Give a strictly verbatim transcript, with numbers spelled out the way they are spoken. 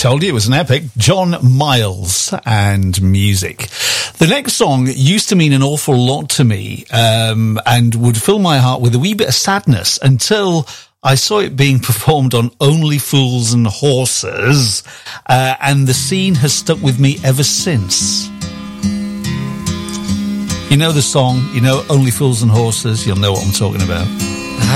told you it was an epic. John Miles and music. The next song used to mean an awful lot to me, um, and would fill my heart with a wee bit of sadness until I saw it being performed on Only Fools and Horses, uh, and the scene has stuck with me ever since. You know the song, you know Only Fools and Horses, you'll know what I'm talking about.